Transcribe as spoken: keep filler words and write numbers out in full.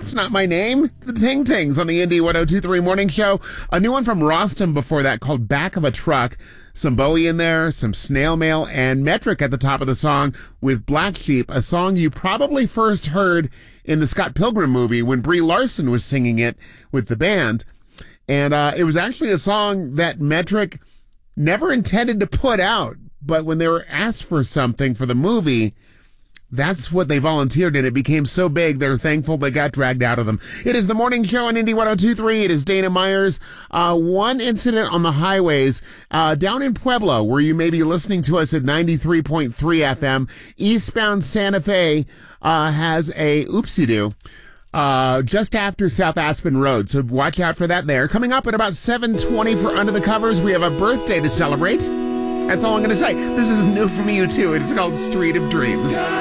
That's not my name. The Ting Tings on the Indy one oh two point three Morning Show. A new one from Rostam before that called Back of a Truck. Some Bowie in there, some Snail Mail, and Metric at the top of the song with Black Sheep, a song you probably first heard in the Scott Pilgrim movie when Brie Larson was singing it with the band. And uh, it was actually a song that Metric never intended to put out, but when they were asked for something for the movie, that's what they volunteered, and it became so big, they're thankful they got dragged out of them. It is the Morning Show on Indy one oh two point three. It is Dana Myers. Uh, one incident on the highways uh, down in Pueblo, where you may be listening to us at ninety-three point three F M. Eastbound Santa Fe uh, has a oopsie-doo uh, just after South Aspen Road, so watch out for that there. Coming up at about seven twenty for Under the Covers, we have a birthday to celebrate. That's all I'm going to say. This is new from U two. It's called Street of Dreams.